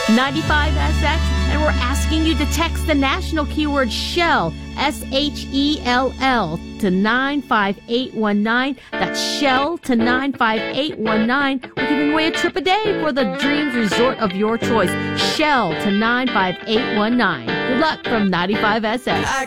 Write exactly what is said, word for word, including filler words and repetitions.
ninety-five S X, and we're asking you to text the national keyword Shell, S H E L L, to nine five eight one nine. That's Shell to nine five eight one nine. We're giving away a trip a day for the Dreams Resort of your choice. Shell to nine five eight one nine. Good luck from ninety-five S X.